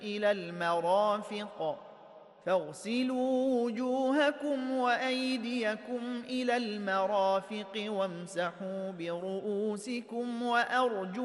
إلى المرافق فاغسلوا وجوهكم وأيديكم إلى المرافق وامسحوا برؤوسكم وأرجلكم